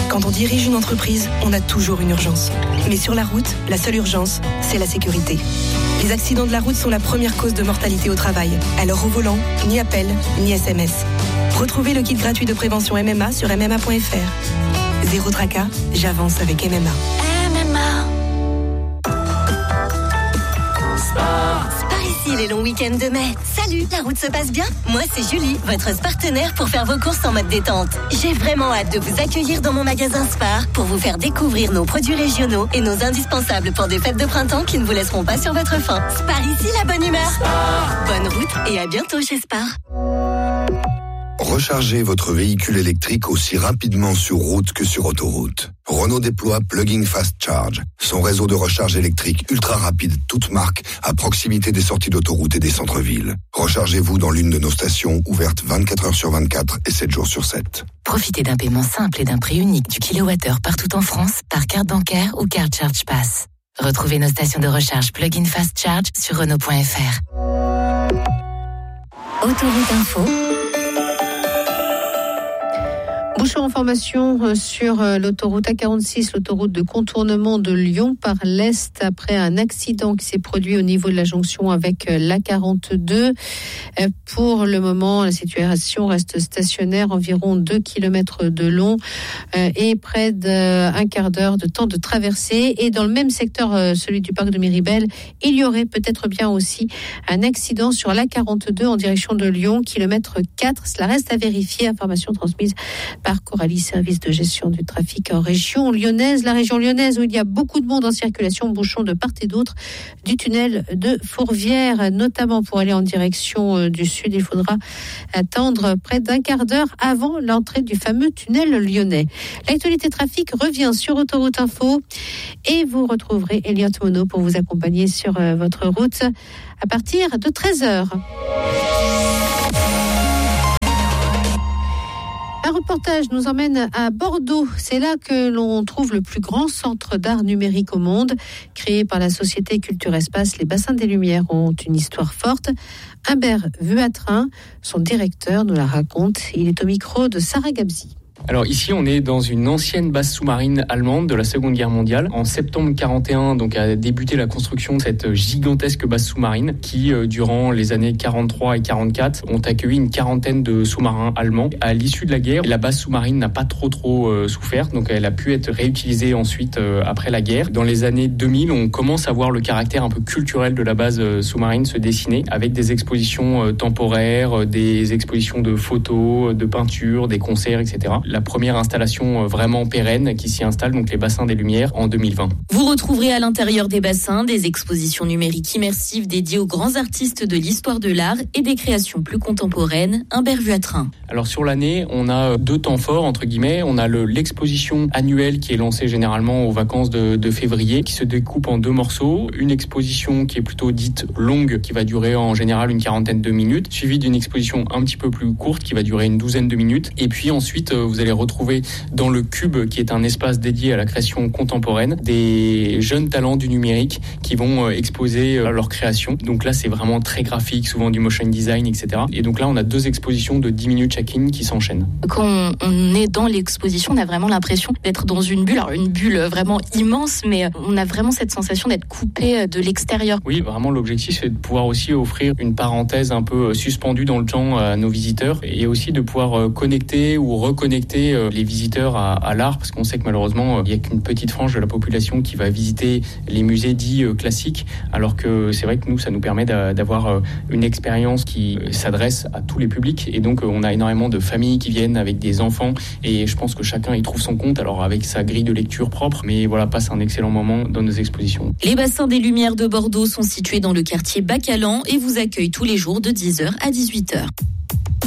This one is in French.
Quand on dirige une entreprise, on a toujours une urgence. Mais sur la route, la seule urgence, c'est la sécurité. Les accidents de la route sont la première cause de mortalité au travail. Alors au volant, ni appel, ni SMS. Retrouvez le kit gratuit de prévention MMA sur MMA.fr. Zéro tracas, j'avance avec MMA. MMA. Spar ici les longs week-ends de mai. Salut, la route se passe bien? Moi c'est Julie, votre partenaire pour faire vos courses en mode détente. J'ai vraiment hâte de vous accueillir dans mon magasin Spar pour vous faire découvrir nos produits régionaux et nos indispensables pour des fêtes de printemps qui ne vous laisseront pas sur votre faim. Spar ici la bonne humeur. Spar. Bonne route et à bientôt chez Spar. Rechargez votre véhicule électrique aussi rapidement sur route que sur autoroute. Renault déploie Plug-in Fast Charge, son réseau de recharge électrique ultra rapide toute marque à proximité des sorties d'autoroute et des centres-villes. Rechargez-vous dans l'une de nos stations ouvertes 24 heures sur 24 et 7 jours sur 7. Profitez d'un paiement simple et d'un prix unique du kilowattheure partout en France par carte bancaire ou carte Charge Pass. Retrouvez nos stations de recharge Plug-in Fast Charge sur Renault.fr. Autoroute Info. Bouchon en formation sur l'autoroute A46, l'autoroute de contournement de Lyon par l'Est après un accident qui s'est produit au niveau de la jonction avec l'A42. Pour le moment, la situation reste stationnaire, environ 2 km de long et près d'un quart d'heure de temps de traversée. Et dans le même secteur, celui du parc de Miribel, il y aurait peut-être bien aussi un accident sur l'A42 en direction de Lyon, kilomètre 4. Cela reste à vérifier, information transmise par Coralie, service de gestion du trafic en région lyonnaise. La région lyonnaise où il y a beaucoup de monde en circulation, bouchon de part et d'autre du tunnel de Fourvière, notamment pour aller en direction du sud. Il faudra attendre près d'un quart d'heure avant l'entrée du fameux tunnel lyonnais. L'actualité trafic revient sur Autoroute Info et vous retrouverez Elliot Monod pour vous accompagner sur votre route à partir de 13h. Un reportage nous emmène à Bordeaux. C'est là que l'on trouve le plus grand centre d'art numérique au monde. Créé par la société Culture Espace, les Bassins des Lumières ont une histoire forte. Humbert Vuatrin, son directeur, nous la raconte. Il est au micro de Sarah Gabzi. Alors ici, on est dans une ancienne base sous-marine allemande de la Seconde Guerre mondiale. En septembre 41, donc a débuté la construction de cette gigantesque base sous-marine qui, durant les années 43 et 44, ont accueilli une quarantaine de sous-marins allemands. À l'issue de la guerre, la base sous-marine n'a pas trop souffert, donc elle a pu être réutilisée ensuite après la guerre. Dans les années 2000, on commence à voir le caractère un peu culturel de la base sous-marine se dessiner avec des expositions temporaires, des expositions de photos, de peintures, des concerts, etc. La première installation vraiment pérenne qui s'y installe, donc les Bassins des Lumières, en 2020. Vous retrouverez à l'intérieur des bassins des expositions numériques immersives dédiées aux grands artistes de l'histoire de l'art et des créations plus contemporaines. Humbert Vuatrin. Alors sur l'année, on a 2 temps forts, entre guillemets. On a l'exposition annuelle qui est lancée généralement aux vacances de février, qui se découpe en 2 morceaux. Une exposition qui est plutôt dite longue, qui va durer en général une quarantaine de minutes, suivie d'une exposition un petit peu plus courte, qui va durer une douzaine de minutes. Et puis ensuite, vous allez retrouver dans le Cube, qui est un espace dédié à la création contemporaine, des jeunes talents du numérique qui vont exposer leur création. Donc là, c'est vraiment très graphique, souvent du motion design, etc. Et donc là, on a 2 expositions de 10 minutes chacune qui s'enchaînent. Quand on est dans l'exposition, on a vraiment l'impression d'être dans une bulle. Alors une bulle vraiment immense, mais on a vraiment cette sensation d'être coupé de l'extérieur. Oui, vraiment, l'objectif, c'est de pouvoir aussi offrir une parenthèse un peu suspendue dans le temps à nos visiteurs et aussi de pouvoir connecter ou reconnecter les visiteurs à l'art, parce qu'on sait que malheureusement, il n'y a qu'une petite frange de la population qui va visiter les musées dits classiques, alors que c'est vrai que nous, ça nous permet d'avoir une expérience qui s'adresse à tous les publics. Et donc, on a énormément de familles qui viennent avec des enfants, et je pense que chacun y trouve son compte, alors avec sa grille de lecture propre, mais voilà, passe un excellent moment dans nos expositions. Les Bassins des Lumières de Bordeaux sont situés dans le quartier Bacalan et vous accueillent tous les jours de 10h à 18h.